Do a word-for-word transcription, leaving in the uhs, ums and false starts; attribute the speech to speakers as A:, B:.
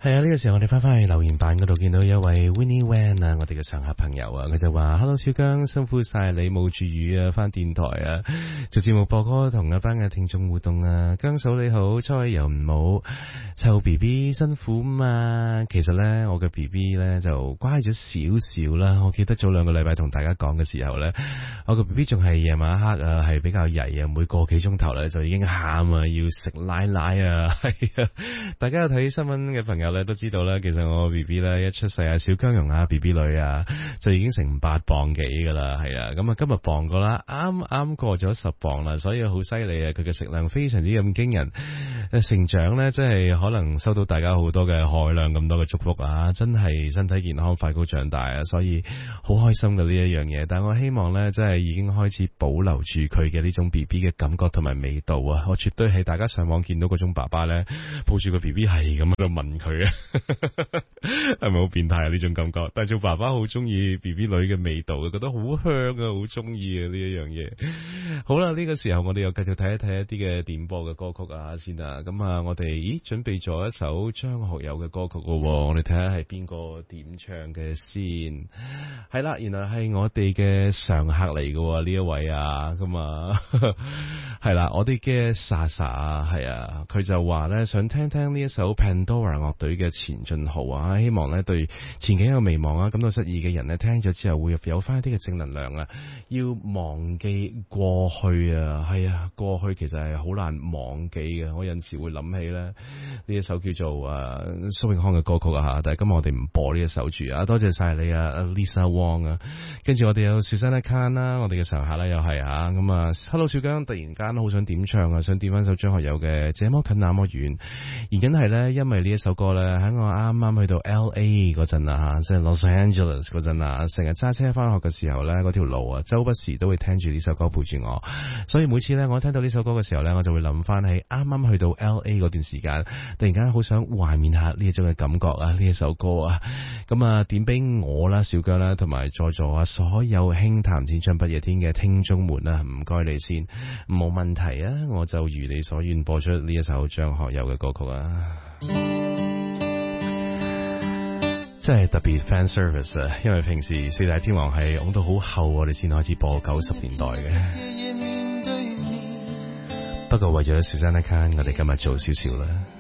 A: 係啊，呢、這個時候我哋翻返去留言版嗰度，見到一位 Winnie Wan 啊，我哋嘅常客朋友啊，佢就話 Hello 小姜，辛苦晒你冒住雨啊翻電台啊，做節目播歌同一班嘅聽眾互動啊。姜嫂你好，初又唔好湊 B B 辛苦嘛。其實呢，我嘅 B B 呢就乖咗少少啦。我記得早兩個禮拜同大家講嘅時候呢，我個 B B 仲係夜晚黑啊，係比較曳啊，每個幾鐘頭呢就已經喊啊，要食奶奶啊。係啊，大家有睇新聞嘅朋友咧都知道啦，其實我 B B 咧一出世啊，小姜蓉啊 B B 女啊就已經成八磅幾噶啦，係啊，咁啊今日磅過啦，啱啱過咗十磅啦，所以好犀利啊！佢嘅食量非常之咁驚人，成長咧真係可能收到大家好多嘅海量咁多嘅祝福啊，真係身體健康快高長大啊，所以好開心嘅呢一樣嘢。但我希望咧真係已經開始保留住佢嘅呢種 B B 嘅感覺同埋味道啊！我絕對係大家上網見到嗰種爸爸咧抱住個 B B 係咁喺度問佢啊，係咪好變態啊呢種感覺？但係做爸爸好中意 B B 女嘅味道，覺得好香啊，好中意啊呢一樣嘢。好啦，呢、這個時候我哋又繼續睇一睇一啲嘅點播嘅歌曲啊先啊。咁啊，我哋咦準備咗一首張學友嘅歌曲噶，我哋睇下係邊個點唱嘅先。係啦，原來係我哋嘅常客嚟噶呢一位啊。咁啊係啦，我哋嘅莎莎啊，係啊，佢就話咧想聽聽呢一首 Pandora 樂隊嘅前進號啊，希望咧對前景有微望啊，感到失意嘅人咧聽咗之後會有翻一啲嘅正能量啊，要忘記過去啊，係啊，過去其實係好難忘記嘅。我有陣時會諗起咧呢一首叫做誒蘇永康嘅歌曲啊吓，但係今日我哋唔播呢一首住啊，多謝晒你啊 Lisa Wong 啊，跟住我哋有 Susanna Khan 啦，我哋嘅常客啦又係啊，咁啊 Hello 小姜，突然間好想點唱啊，想點翻首張學友嘅這麼近那麼遠，而緊係咧因為呢一首歌咧喺我啱啱去到 L A 嗰陣啊吓，即係 Los Angeles 嗰陣啊，成日揸車翻學嘅時候咧，嗰條路啊周不時都會聽住呢首歌陪住我，所以每次咧我聽到呢首歌嘅時候咧，我就會諗翻起啱啱去到 L A 嗰段時間，突然間好想懷緬下呢一種嘅感覺啊，呢一首歌啊，咁啊點俾我啦小姜啦同埋在座啊所有輕談淺唱不夜天嘅聽眾們啊，唔該你先，冇問題啊，我就如你所願播出呢一首張學友嘅歌曲啊，真係特別 fan service 啊，因為平時四大天王係拱到好後我哋先開始播九十年代嘅，不過為咗 Susanna Khan 我哋今日做少少啦。